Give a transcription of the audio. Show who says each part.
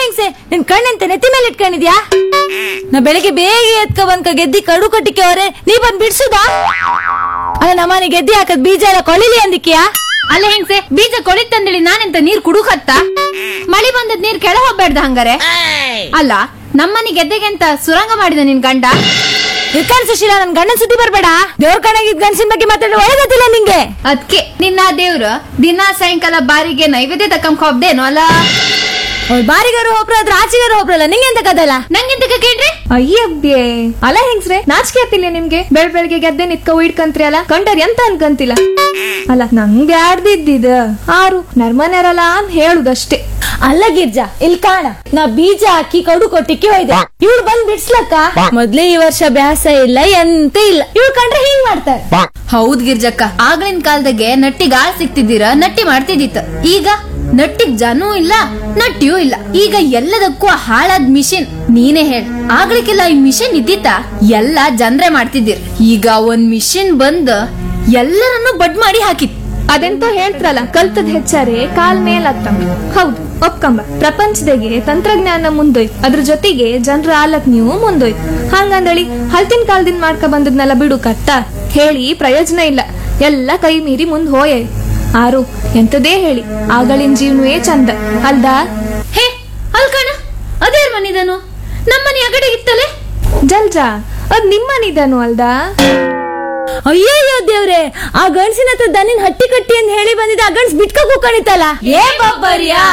Speaker 1: ಹೆಂಗ್ಸೆ, ನಿನ್ ಕಣ್ಣಂತೆ ನೆತ್ತಿ ಮೇಲೆ ಇಟ್ಕೊಂಡಿದ್ಯಾ? ನಾ ಬೆಳಿಗ್ಗೆ ಬೇಗ ಎತ್ಕ ಬಂದ್ಕ ಗೆದ್ದಿ ಕಡು ಕಟ್ಟಿಕೆ ಅವ್ರೆ, ನೀ ಬಂದ್ ಬಿಡ್ಸುದಾ? ಅಲ್ಲ ನಮ್ಮನೆ ಗೆದ್ದಿ ಹಾಕದ್ ಬೀಜ ಎಲ್ಲ ಕೊಳಿಲಿ ಅಂದಿಕ್ಯಾ?
Speaker 2: ಅಲ್ಲ ಹೆಂಗ್ಸೆ, ಬೀಜ ಕೊಳಿತಂದೇಳಿ ನಾನೆಂತ ನೀರ್ ಕುಡುಕತ್ತ? ಮಳಿ ಬಂದದ್ ನೀರ್ ಕೆಳ ಹೋಗ್ಬೇಡ್ದ ಹಂಗಾರೆ? ಅಲ್ಲ ನಮ್ಮನೆ ಗೆದ್ದೆಗೆ ಅಂತ ಸುರಂಗ ಮಾಡಿದ ನಿನ್ ಗಂಡ?
Speaker 1: ಇರ್ಕಾನ್ ಸುಶೀಲ, ನನ್ ಗಂಡನ್ ಸುದ್ದಿ ಬರ್ಬೇಡ. ದೇವ್ರ ಕಣಗಿದ್ ಗಂಡಸಿನ ಬಗ್ಗೆ ಮಾತಾಡೋ ಒಳಗತ್ತಿಲ್ಲ ನಿಂಗೆ.
Speaker 2: ಅದ್ಕೆ ನಿನ್ನ ದೇವ್ರು ದಿನಾ ಸಾಯಂಕಾಲ ಬಾರಿಗೆ ನೈವೇದ್ಯ ತಕ್ಕಂಕ ಹೋಗ್ದೇನೋ ಅಲ್ಲ?
Speaker 1: ಬಾರಿಗಾರು ಒಬ್ರು ಆದ್ರೆ ಆಚೆಗಾರು ಒಬ್ರಲ್ಲ, ನಿಂಗೆಂತ ಕದಲ್ಲ?
Speaker 2: ನಂಗೆಂತ ಕೇಳ್ರಿ?
Speaker 3: ಅಯ್ಯಬ್ಯೆ ಅಲ್ಲ ಹೆಂಗ್ಸ್ರೆ, ನಾಚಿಕೆ ಆತಿಲ್ಲ ನಿಮ್ಗೆ? ಬೆಳಗ್ಗೆ ಗೆದ್ದೆ ನಿತ್ಕ ಇಟ್ಕಂತ್ರಿ ಅಲ್ಲ, ಕಂಡರ್ ಎಂತ ಅನ್ಕಂತಿಲ್ಲ. ಅಲ್ಲ ನಂಗೆ ಆಡ್ದಿದ್ದಿದ ಆರು ನರ್ಮನೆರಲ್ಲ ಅಂತ ಹೇಳುದಷ್ಟೇ.
Speaker 1: ಅಲ್ಲ ಗಿರ್ಜಾ, ಇಲ್ಲಿ ಕಾಣ, ನಾ ಬೀಜ ಹಾಕಿ ಕಡು ಕೊಟ್ಟಿಕ್ಕೆ ಹೋಯ್ದೆ. ಇವ್ಳು ಬಂದ್ ಬಿಡ್ಸ್ಲಕ್ಕ ಮೊದ್ಲೇ ಈ ವರ್ಷ ಬ್ಯಾಸ ಇಲ್ಲ ಎಂತ ಇಲ್ಲ. ಇವ್ಳು ಕಂಡ್ರೆ ಹಿಂಗ್ ಮಾಡ್ತಾರೆ.
Speaker 2: ಹೌದ್ ಗಿರ್ಜಕ್ಕ, ಆಗ್ಲಿನ ಕಾಲದಾಗೆ ನಟ್ಟಿಗ್ ಆಳ್ ಸಿಕ್ತಿದ್ದೀರ, ನಟ್ಟಿ ಮಾಡ್ತಿದ್ದಿತ್ತ. ಈಗ ನಟ್ಟಿಗ್ ಜನೂ ಇಲ್ಲ, ನಟ್ಟಿಯೂ ಇಲ್ಲ. ಈಗ ಎಲ್ಲದಕ್ಕೂ ಹಾಳಾದ್ ಮಿಷಿನ್. ನೀನೇ ಹೇಳ, ಆಗ್ಲಿಕ್ಕೆಲ್ಲ ಈ ಮಿಷಿನ್ ಇದ್ದಿತ್ತ? ಎಲ್ಲ ಜನ್ರೆ ಮಾಡ್ತಿದ್ದೀರ್. ಈಗ ಒಂದ್ ಮಿಷಿನ್ ಬಂದ್ ಎಲ್ಲರನ್ನು ಬಡ್ ಮಾಡಿ ಹಾಕಿತ್.
Speaker 3: ಅದೆಂತೋ ಹೇಳ್ತ್ರಲ್ಲ, ಕಲ್ತದ್ ಹೆಚ್ಚಾರೆ ಕಾಲ್ ಮೇಲತ್ತಂಬ. ಹೌದು, ಒಪ್ಕಂಬ. ಪ್ರಪಂಚದಾಗೆ ತಂತ್ರಜ್ಞಾನ ಮುಂದೋಯ್ತು, ಅದ್ರ ಜೊತೆಗೆ ಜನರ ಆಲಕ್ ನೀವು ಮುಂದೋಯ್ತು. ಹಂಗಂದಳಿ ಹಲ್ತಿನ ಕಾಲದಿಂದ ಮಾಡ್ಕ ಬಂದದ್ನೆಲ್ಲ ಬಿಡು ಕತ್ತ ಹೇಳಿ ಪ್ರಯೋಜನ ಇಲ್ಲ. ಎಲ್ಲ ಕೈ ಮೀರಿ ಮುಂದ್ ಹೋಯ. ಆರು ಎಂತದೇ ಹೇಳಿ, ಆಗಳಿನ ಜೀವನವೇ ಚಂದ ಅಲ್ದಾ?
Speaker 2: ಹೇ ಅಲ್ಕಣ, ಅದೇರ್ ಮನಿದನು? ನಮ್ಮನೆ ಅಗಡೆ ಇತ್ತಲೆ
Speaker 3: ಜಲ್ಜಾ, ಅದ್ ನಿಮ್ಮನಿದನು ಅಲ್ದಾ?
Speaker 1: ಅಯ್ಯಯ್ಯೋ ದೇವ್ರೆ, ಆ ಗಂಡ್ಸಿನ ಹತ್ರ ದನಿನ್ ಹಟ್ಟಿ ಕಟ್ಟಿ ಅಂತ ಹೇಳಿ ಬಂದಿದ್ದ. ಆ ಗಂಡ್ಸ್ ಬಿಟ್ಕ ಕೂಕಣಿತಲ್ಲ. ಏ ಬಬ್ಬರಿಯಾ!